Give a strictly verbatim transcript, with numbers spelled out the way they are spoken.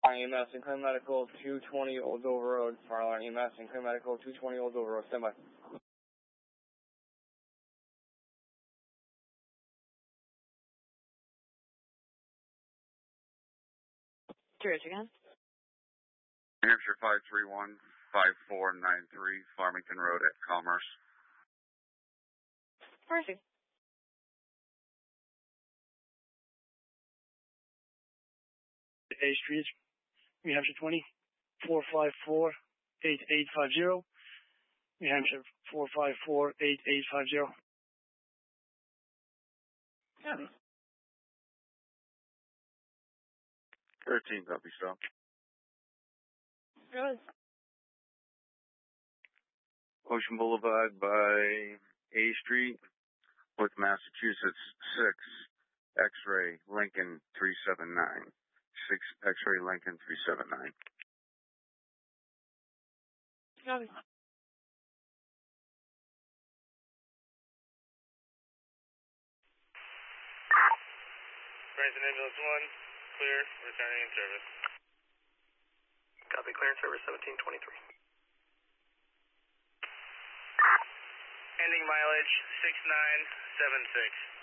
E M S and Claim Medical, two twenty Oldsover Road. Farline E M S and Claim Medical, two twenty Oldsover Road. Stand by. Curious again? New Hampshire five three one, five four nine three, Farmington Road at Commerce. Mercy. A Street, New Hampshire twenty, four five four, eight eight five zero. New Hampshire four five four, eight eight five zero. Yeah. thirteen, copy, stop. Good. Ocean Boulevard by A Street with Massachusetts six, X-ray Lincoln three seven nine. six X-ray Lincoln three seven nine. Copy. Branson Ambulance one, clear, returning in service. Copy, clear in service seventeen twenty-three. Ending mileage six nine seven six.